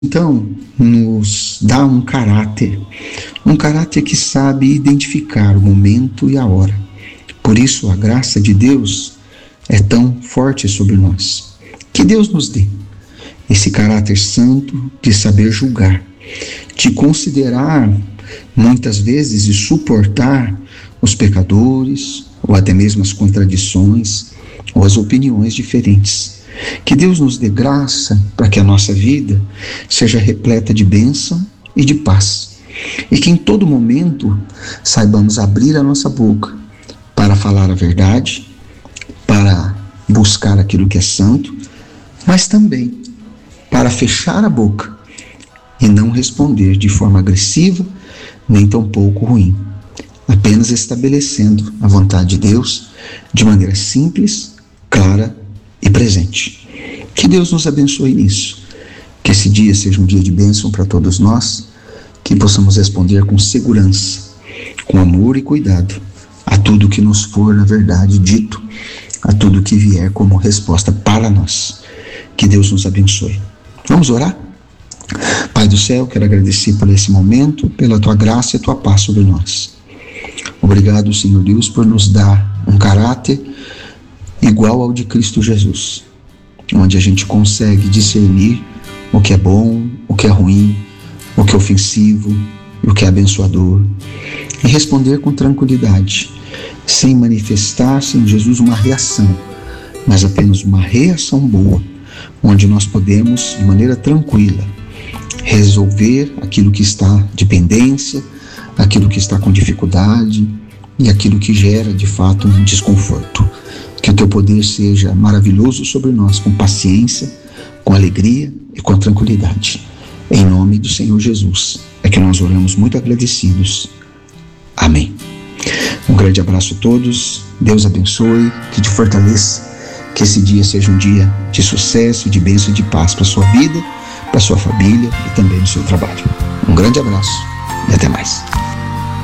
Então, nos dá um caráter que sabe identificar o momento e a hora. Por isso, a graça de Deus é tão forte sobre nós. Que Deus nos dê esse caráter santo de saber julgar, de considerar muitas vezes e suportar os pecadores, ou até mesmo as contradições, ou as opiniões diferentes. Que Deus nos dê graça para que a nossa vida seja repleta de bênção e de paz. E que em todo momento saibamos abrir a nossa boca para falar a verdade, para buscar aquilo que é santo, mas também para fechar a boca e não responder de forma agressiva, nem tampouco ruim. Apenas estabelecendo a vontade de Deus de maneira simples, clara e presente. Que Deus nos abençoe nisso. Que esse dia seja um dia de bênção para todos nós, que possamos responder com segurança, com amor e cuidado a tudo que nos for, na verdade, dito, a tudo que vier como resposta para nós. Que Deus nos abençoe. Vamos orar? Pai do céu, quero agradecer por esse momento, pela tua graça e tua paz sobre nós. Obrigado, Senhor Deus, por nos dar um caráter igual ao de Cristo Jesus, onde a gente consegue discernir o que é bom, o que é ruim, o que é ofensivo e o que é abençoador, e responder com tranquilidade, sem manifestar, Senhor Jesus, uma reação, mas apenas uma reação boa, onde nós podemos, de maneira tranquila, resolver aquilo que está de pendência, aquilo que está com dificuldade e aquilo que gera, de fato, um desconforto. Que o teu poder seja maravilhoso sobre nós, com paciência, com alegria e com tranquilidade. Em nome do Senhor Jesus, é que nós oramos muito agradecidos. Amém. Um grande abraço a todos, Deus abençoe, que te fortaleça, que esse dia seja um dia de sucesso, de bênção e de paz para a sua vida, para a sua família e também no seu trabalho. Um grande abraço e até mais.